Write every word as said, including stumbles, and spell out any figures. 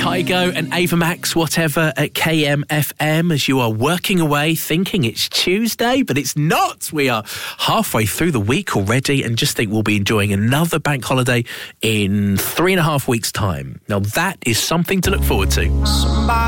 Kygo and Ava Max, whatever, at K M F M as you are working away thinking it's Tuesday, but it's not. We are halfway through the week already and just think we'll be enjoying another bank holiday in three and a half weeks' time. Now, that is something to look forward to. Somebody